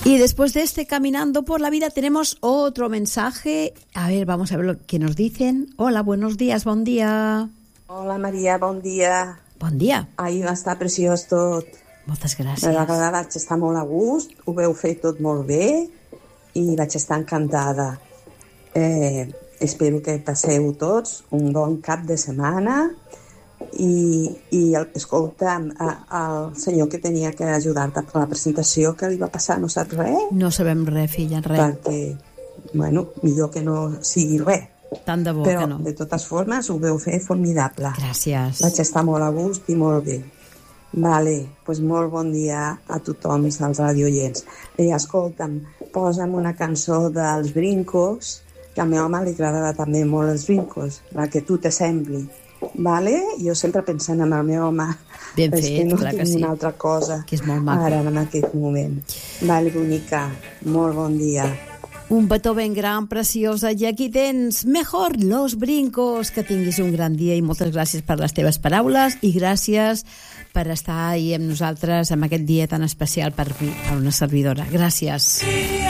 Y después de este Caminando por la Vida tenemos otro mensaje. A ver, vamos a ver lo que nos dicen. Hola, buenos días, bon dia. Hola, Maria, bon dia. Bon dia. Ahir va estar preciós tot. Moltes gràcies. La vegada vaig estar molt a gust, ho veu fer tot molt bé i vaig estar encantada. Espero que passeu tots un bon cap de setmana i escolta'm, el senyor que tenia que ajudar-te per la presentació, que li va passar, no saps res? No sabem res, filla, res. Perquè, bueno, millor que no sigui res. Tant de bo però, que no. de totes formes, ho veu fer formidable. Gràcies. Vaig estar molt a gust i molt bé. Vale, doncs molt bon dia a tothom dels radioients. Escolta'm, posa'm una cançó dels Brincos, que al meu home li agradava també molt els Brincos, la que tu te sembli. Vale? Jo sempre pensant en el meu home. Ben fet, que no clar que tinc sí. una altra cosa que és molt maco. ara en aquest moment. Vale, bonica, molt bon dia. Un petó ben gran, preciosa, i aquí tens Mejor los Brincos. Que tinguis un gran dia i moltes gràcies per les teves paraules i gràcies per estar ahí amb nosaltres en aquest dia tan especial per una servidora. Gràcies.